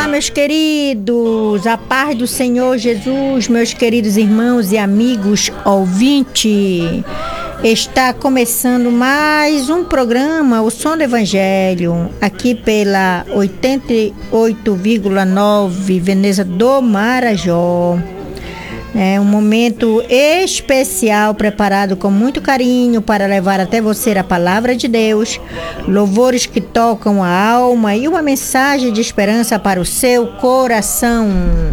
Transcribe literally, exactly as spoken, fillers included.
meus queridos, a paz do Senhor Jesus, meus queridos irmãos e amigos ouvintes. Está começando mais um programa, O Som do Evangelho, aqui pela oitenta e oito vírgula nove Veneza do Marajó. É um momento especial preparado com muito carinho para levar até você a palavra de Deus, louvores que tocam a alma e uma mensagem de esperança para o seu coração.